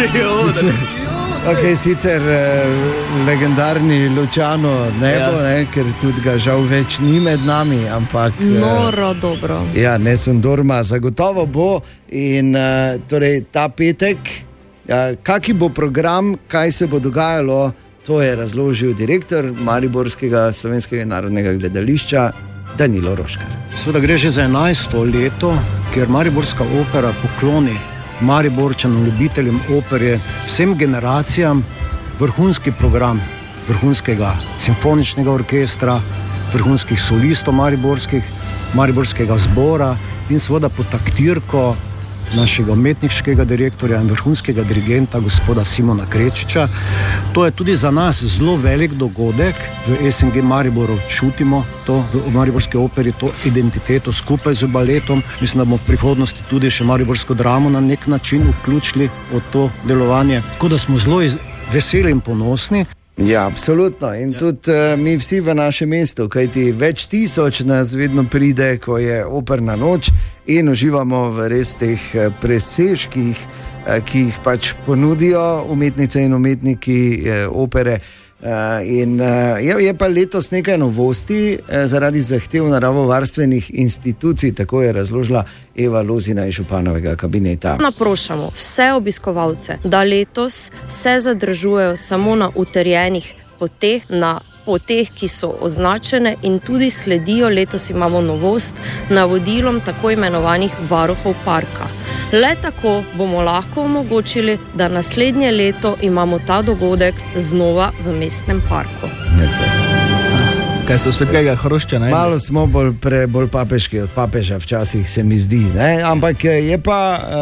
Sicer legendarni Luciano Nebo, ker tudi ga žal več ni med nami, ampak noro dobro. Ja, Nessun Dorma zagotovo bo. In torej ta petek, kaki bo program, kaj se bo dogajalo, to je razložil direktor Mariborskega slovenskega narodnega gledališča Danilo Roškar. Seveda gre že za 11. leto, kjer Mariborska opera pokloni Mariborčanom, ljubiteljem opere, vsem generacijam vrhunski program vrhunskega simfoničnega orkestra, vrhunskih solistov mariborskega zbora in seveda pod taktirko našega umetniškega direktorja in vrhunskega dirigenta gospoda Simona Krečiča. To je tudi za nas zelo velik dogodek. V SNG Mariboru čutimo to, v Mariborski operi to identiteto skupaj z baletom. Mislim, da bomo v prihodnosti tudi še Mariborsko dramo na nek način vključili v to delovanje. Tako da smo zelo veseli in ponosni. Ja, absolutno. In tudi mi vsi v našem mestu, kajti več tisoč nas vedno pride, ko je operna noč in uživamo v res teh presežkih, ki jih pač ponudijo umetnice in umetniki opere. Je pa letos nekaj novosti zaradi zahtev naravovarstvenih institucij, tako je razložila Eva Lozina iz županovega kabineta. Naprošamo vse obiskovalce, da letos se zadržujejo samo na utrjenih poteh, na poteh, ki so označene in tudi sledijo, letos imamo novost, navodilom tako imenovanih varuhov parka. Le tako bomo lahko omogočili, da naslednje leto imamo ta dogodek znova v mestnem parku. Kaj so spet kakega hrošča? Malo smo bolj papeški od papeža, včasih se mi zdi, ne? Ampak je pa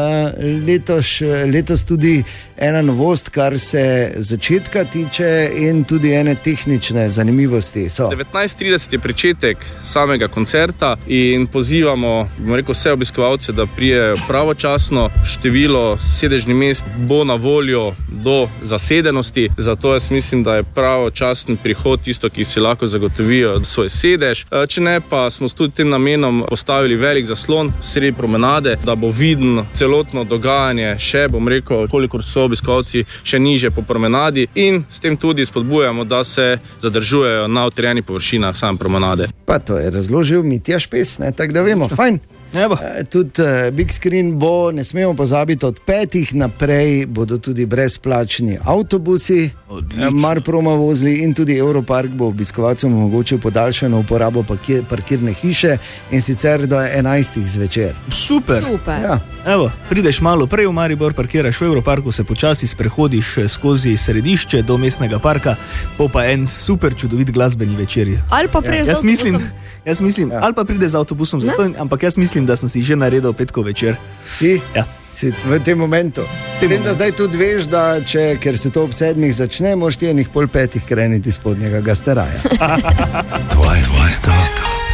letos tudi ena novost, kar se začetka tiče in tudi ene tehnične zanimivosti. 19:30 je pričetek samega koncerta in pozivamo, vse obiskovalce, da prijejo pravočasno. Število sedežnih mest bo na voljo do zasedenosti, zato jaz mislim, da je pravočasen prihod tisto, ki si lahko zagotovi svoj sedež. Če ne, pa smo s tudi tem namenom postavili velik zaslon sredi promenade, da bo vidno celotno dogajanje še, kolikor so obiskovalci še niže po promenadi in s tem tudi spodbujamo, da se zadržujejo na utrjenih površinah same promenade. Pa to je razložil Mitja Špes, tako da vemo, fajn. Tudi big screen bo, ne smemo pozabiti, od 5 naprej bodo tudi brezplačni avtobusi, Marproma vozili in tudi Europark bo obiskovalcem omogočil podaljšano uporabo parkirne hiše in sicer do 11 zvečer. Super. Ja. Evo, prideš malo prej v Maribor, parkiraš v Europarku, se počasi sprehodiš skozi središče do mestnega parka, pa en super čudovit glasbeni večer. Ali pa priješ z avtobusom. Jaz mislim, ali pa pride z avtobusom zastonj, ampak jaz mislim, da sem si že naredil petkov večer. Si? Ja. Si v tem momentu. Vem, da zdaj tudi veš, da ker se to ob 7 začne, moraš ti 4:30 kreniti spodnjega gasteraja. 2:2